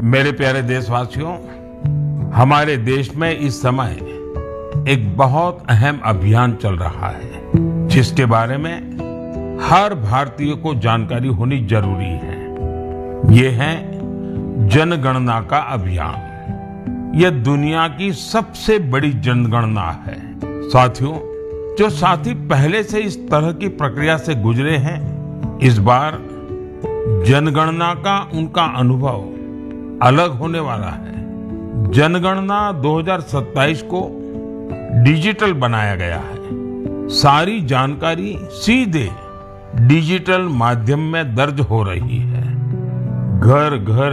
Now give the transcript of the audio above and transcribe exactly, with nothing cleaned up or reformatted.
मेरे प्यारे देशवासियों, हमारे देश में इस समय एक बहुत अहम अभियान चल रहा है जिसके बारे में हर भारतीय को जानकारी होनी जरूरी है। ये है जनगणना का अभियान। यह दुनिया की सबसे बड़ी जनगणना है। साथियों, जो साथी पहले से इस तरह की प्रक्रिया से गुजरे हैं, इस बार जनगणना का उनका अनुभव अलग होने वाला है। जनगणना दो हज़ार सत्ताईस को डिजिटल बनाया गया है। सारी जानकारी सीधे डिजिटल माध्यम में दर्ज हो रही है। घर घर